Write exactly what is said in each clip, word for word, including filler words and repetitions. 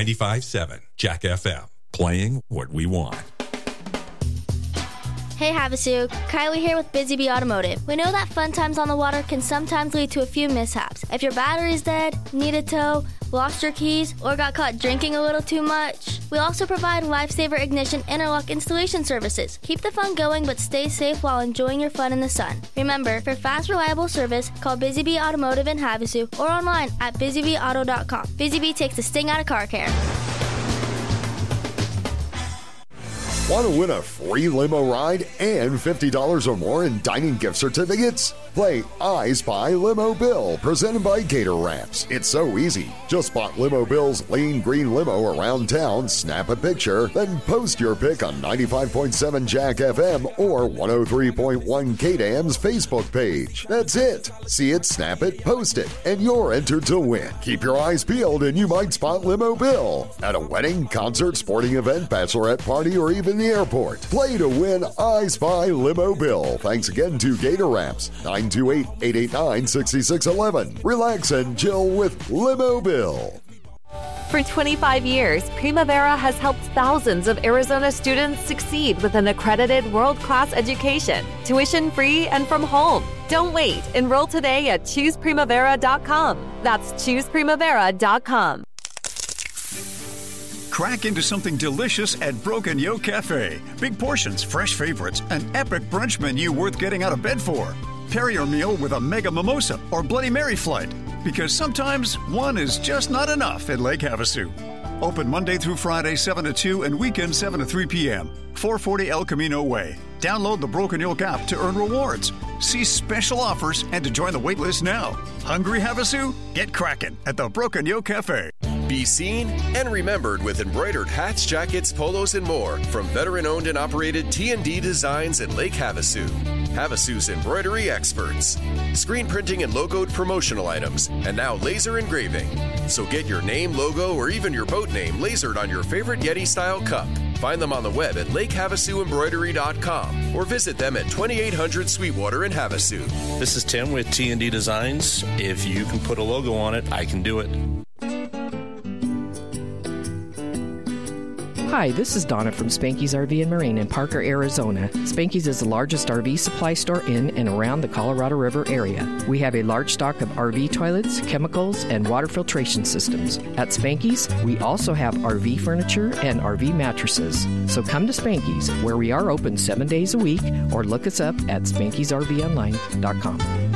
ninety-five point seven Jack F M, playing what we want. Hey Havasu, Kylie here with Busy Bee Automotive. We know that fun times on the water can sometimes lead to a few mishaps. If your battery's dead, need a tow, lost your keys, or got caught drinking a little too much. We also provide Lifesaver Ignition interlock installation services. Keep the fun going, but stay safe while enjoying your fun in the sun. Remember, for fast, reliable service, call Busy Bee Automotive in Havasu or online at busy bee auto dot com. Busy Bee takes the sting out of car care. Want to win a free limo ride and fifty dollars or more in dining gift certificates? Play I Spy Limo Bill, presented by Gator Ramps. It's so easy. Just spot Limo Bill's lean green limo around town, snap a picture, then post your pic on ninety-five point seven Jack F M or one oh three point one K D A M's Facebook page. That's it. See it, snap it, post it, and you're entered to win. Keep your eyes peeled and you might spot Limo Bill at a wedding, concert, sporting event, bachelorette party, or even the airport. Play to win I Spy Limo Bill. Thanks again to Gator Ramps. nine two eight, eight eight nine, six six one one. Relax and chill with Limo Bill. For twenty-five years, Primavera has helped thousands of Arizona students succeed with an accredited world-class education, tuition-free and from home. Don't wait. Enroll today at choose primavera dot com. That's choose primavera dot com. Crack into something delicious at Broken Yoke Cafe. Big portions, fresh favorites, an epic brunch menu worth getting out of bed for. Pair your meal with a mega mimosa or Bloody Mary flight, because sometimes one is just not enough at Lake Havasu. Open Monday through Friday, seven to two, and weekends, seven to three p.m. four forty El Camino Way. Download the Broken Yoke app to earn rewards. See special offers and to join the waitlist now. Hungry, Havasu? Get cracking at the Broken Yoke Cafe. Be seen and remembered with embroidered hats, jackets, polos, and more from veteran-owned and operated T and D Designs in Lake Havasu. Havasu's embroidery experts. Screen printing and logoed promotional items, and now laser engraving. So get your name, logo, or even your boat name lasered on your favorite Yeti-style cup. Find them on the web at lake havasu embroidery dot com or visit them at twenty-eight hundred Sweetwater in Havasu. This is Tim with T and D Designs. If you can put a logo on it, I can do it. Hi, this is Donna from Spanky's R V and Marine in Parker, Arizona. Spanky's is the largest R V supply store in and around the Colorado River area. We have a large stock of R V toilets, chemicals, and water filtration systems. At Spanky's, we also have R V furniture and R V mattresses. So come to Spanky's, where we are open seven days a week, or look us up at spankys r v online dot com.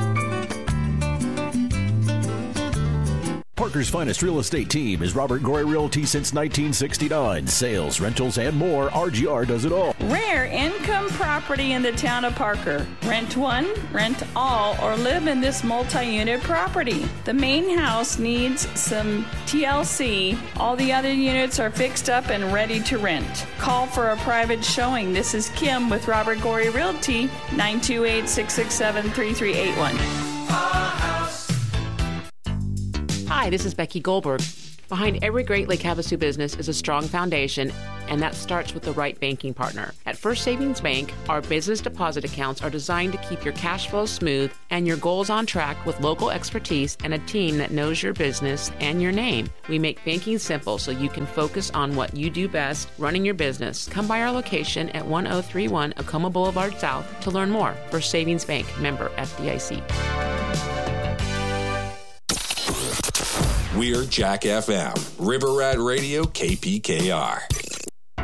Parker's finest real estate team is Robert Gory Realty since nineteen sixty-nine. Sales, rentals, and more. R G R does it all. Rare income property in the town of Parker. Rent one, rent all, or live in this multi-unit property. The main house needs some T L C. All the other units are fixed up and ready to rent. Call for a private showing. This is Kim with Robert Gory Realty, nine two eight, six six seven, three three eight one. Hi, this is Becky Goldberg. Behind every great Lake Havasu business is a strong foundation, and that starts with the right banking partner. At First Savings Bank, our business deposit accounts are designed to keep your cash flow smooth and your goals on track with local expertise and a team that knows your business and your name. We make banking simple so you can focus on what you do best, running your business. Come by our location at one oh three one Acoma Boulevard South to learn more. First Savings Bank, member F D I C. We're Jack F M, River Rat Radio, K P K R.